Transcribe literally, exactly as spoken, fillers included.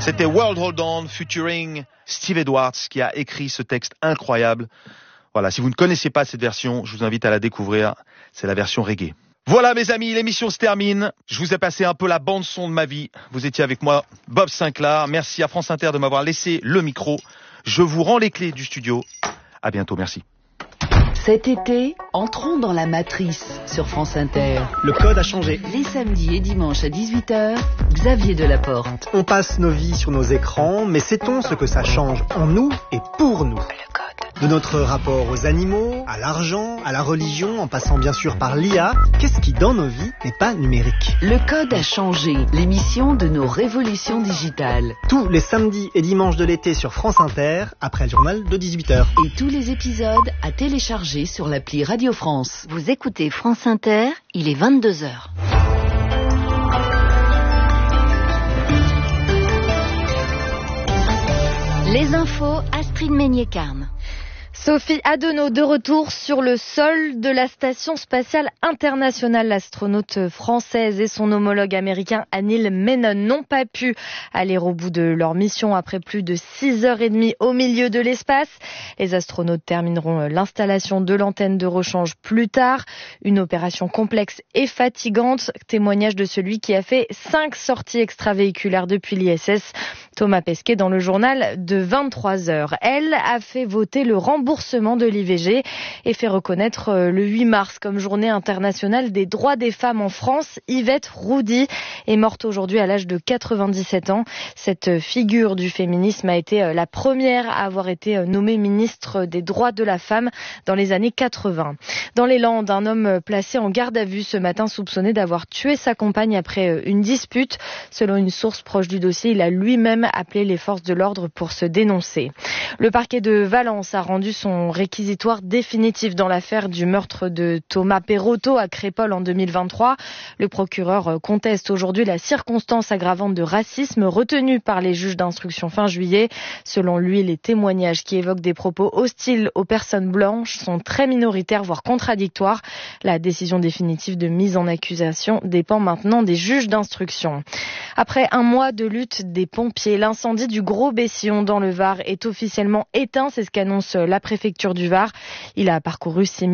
C'était World Hold On featuring Steve Edwards qui a écrit ce texte incroyable. Voilà, si vous ne connaissiez pas cette version, je vous invite à la découvrir. C'est la version reggae. Voilà mes amis, l'émission se termine. Je vous ai passé un peu la bande son de ma vie. Vous étiez avec moi, Bob Sinclair. Merci à France Inter de m'avoir laissé le micro. Je vous rends les clés du studio. À bientôt, merci. Cet été, entrons dans la matrice sur France Inter. Le code a changé. Les samedis et dimanches à dix-huit heures, Xavier Delaporte. On passe nos vies sur nos écrans, mais sait-on ce que ça change en nous et pour nous ? Le code. De notre rapport aux animaux, à l'argent, à la religion, en passant bien sûr par l'I A, qu'est-ce qui dans nos vies n'est pas numérique ? Le code a changé, l'émission de nos révolutions digitales. Tous les samedis et dimanches de l'été sur France Inter, après le journal de dix-huit heures. Et tous les épisodes à télécharger sur l'appli Radio France. Vous écoutez France Inter, il est vingt-deux heures. Les infos, Astrid Meignet-Carne. Sophie Adenau de retour sur le sol de la Station spatiale internationale. L'astronaute française et son homologue américain Anil Menon n'ont pas pu aller au bout de leur mission après plus de six heures trente au milieu de l'espace. Les astronautes termineront l'installation de l'antenne de rechange plus tard. Une opération complexe et fatigante, témoignage de celui qui a fait cinq sorties extravéhiculaires depuis l'I S S. Thomas Pesquet dans le journal de vingt-trois heures. Elle a fait voter le remboursement de l'I V G et fait reconnaître le huit mars comme journée internationale des droits des femmes en France. Yvette Roudy est morte aujourd'hui à l'âge de quatre-vingt-dix-sept ans. Cette figure du féminisme a été la première à avoir été nommée ministre des droits de la femme dans les années quatre-vingts. Dans les Landes, un homme placé en garde à vue ce matin soupçonné d'avoir tué sa compagne après une dispute. Selon une source proche du dossier, il a lui-même appelé les forces de l'ordre pour se dénoncer. Le parquet de Valence a rendu son réquisitoire définitif dans l'affaire du meurtre de Thomas Perrotto à Crépol en deux mille vingt-trois. Le procureur conteste aujourd'hui la circonstance aggravante de racisme retenue par les juges d'instruction fin juillet. Selon lui, les témoignages qui évoquent des propos hostiles aux personnes blanches sont très minoritaires, voire contradictoires. La décision définitive de mise en accusation dépend maintenant des juges d'instruction. Après un mois de lutte des pompiers, l'incendie du Gros Bessillon dans le Var est officiellement éteint. C'est ce qu'annonce la préfecture du Var. Il a parcouru six